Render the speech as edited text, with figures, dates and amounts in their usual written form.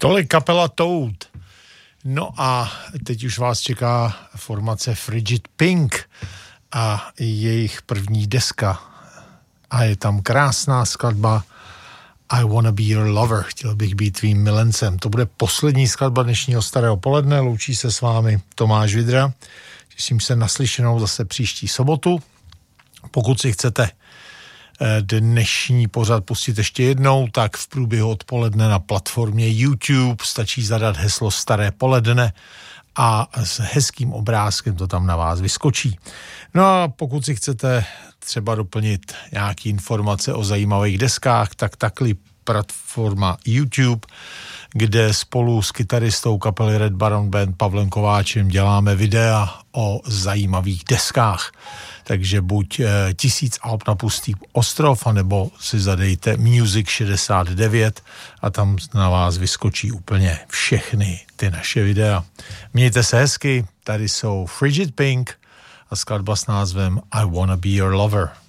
Tolik kapela Toad. No a teď už vás čeká formace Frigid Pink a jejich první deska. A je tam krásná skladba I Wanna Be Your Lover, chtěl bych být tvým milencem. To bude poslední skladba dnešního starého poledne, loučí se s vámi Tomáš Vidra. Těším se na slyšenou zase příští sobotu. Pokud si chcete dnešní pořad pustit ještě jednou, tak v průběhu odpoledne na platformě YouTube stačí zadat heslo Staré poledne a s hezkým obrázkem to tam na vás vyskočí. No a pokud si chcete třeba doplnit nějaké informace o zajímavých deskách, tak takhle platforma YouTube, kde spolu s kytaristou kapely Red Baron Band Pavlem Kováčem děláme videa o zajímavých deskách. Takže buď 1000 alb na pustý ostrov, anebo si zadejte Music 69 a tam na vás vyskočí úplně všechny ty naše videa. Mějte se hezky, tady jsou Frigid Pink a skladba s názvem I Wanna Be Your Lover.